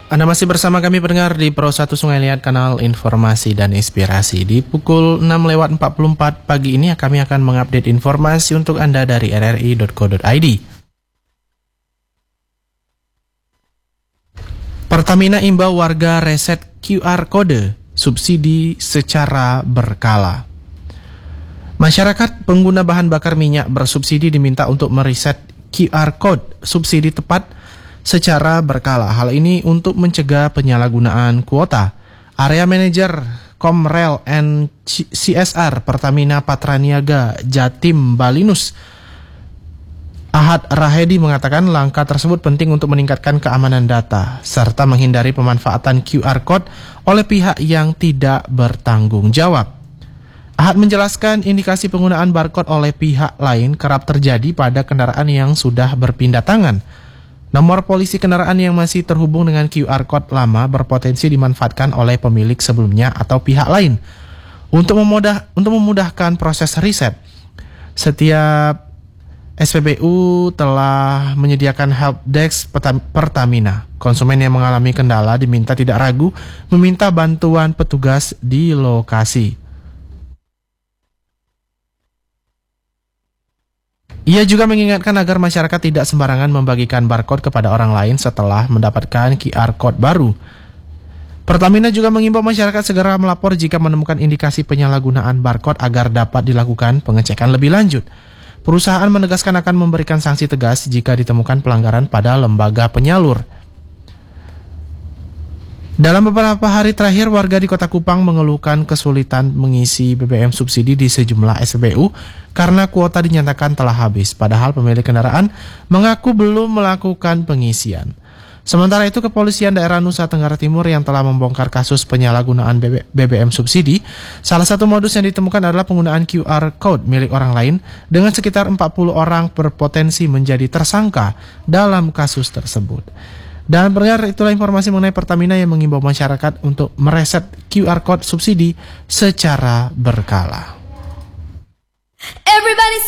Anda masih bersama kami pendengar di Pro 1 Sungai Liat, kanal informasi dan inspirasi. Di pukul 6:44 pagi ini kami akan mengupdate informasi untuk Anda dari rri.co.id. Pertamina imbau warga reset QR kode subsidi secara berkala. Masyarakat pengguna bahan bakar minyak bersubsidi diminta untuk mereset QR code subsidi tepat secara berkala. Hal ini untuk mencegah penyalahgunaan kuota. Area Manager Komrel and CSR Pertamina Patraniaga Jatim Balinus Ahad Rahedi mengatakan langkah tersebut penting untuk meningkatkan keamanan data serta menghindari pemanfaatan QR code oleh pihak yang tidak bertanggung jawab. Ahad menjelaskan indikasi penggunaan barcode oleh pihak lain kerap terjadi pada kendaraan yang sudah berpindah tangan. Nomor polisi kendaraan yang masih terhubung dengan QR code lama berpotensi dimanfaatkan oleh pemilik sebelumnya atau pihak lain. Untuk memudahkan proses riset, setiap SPBU telah menyediakan helpdesk Pertamina. Konsumen yang mengalami kendala diminta tidak ragu meminta bantuan petugas di lokasi. Ia juga mengingatkan agar masyarakat tidak sembarangan membagikan barcode kepada orang lain setelah mendapatkan QR code baru. Pertamina juga mengimbau masyarakat segera melapor jika menemukan indikasi penyalahgunaan barcode agar dapat dilakukan pengecekan lebih lanjut. Perusahaan menegaskan akan memberikan sanksi tegas jika ditemukan pelanggaran pada lembaga penyalur. Dalam beberapa hari terakhir, warga di Kota Kupang mengeluhkan kesulitan mengisi BBM subsidi di sejumlah SPBU karena kuota dinyatakan telah habis, padahal pemilik kendaraan mengaku belum melakukan pengisian. Sementara itu, Kepolisian Daerah Nusa Tenggara Timur yang telah membongkar kasus penyalahgunaan BBM subsidi, salah satu modus yang ditemukan adalah penggunaan QR Code milik orang lain dengan sekitar 40 orang berpotensi menjadi tersangka dalam kasus tersebut. Dan pendengar, itulah informasi mengenai Pertamina yang mengimbau masyarakat untuk mereset QR Code subsidi secara berkala. Everybody